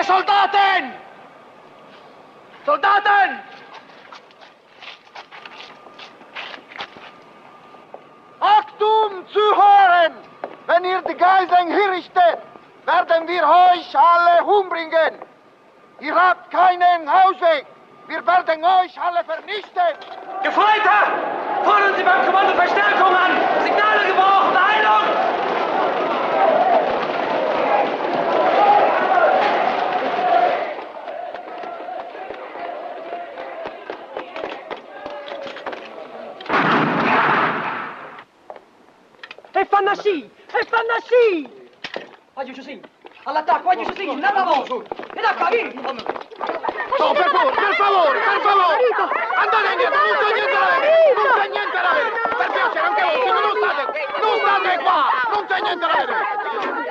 Soldaten! Soldaten! Achtung, zuhören! Wenn ihr die Geiseln hinrichtet, werden wir euch alle umbringen. Ihr habt keinen Ausweg. Wir werden euch alle vernichten. Gefreiter! Fordern Sie beim Kommando Verstärkung an! Signale gebrochen! Heilung! E fanno sì! Voglio Giuseppe! All'attacco, voglio Giuseppe! Nella voce! Ed acca, vieni! No, per favore! Andate indietro, non c'è niente da vedere! Non c'è niente da vedere! Per piacere, anche voi, non state qua! Non c'è niente da vedere!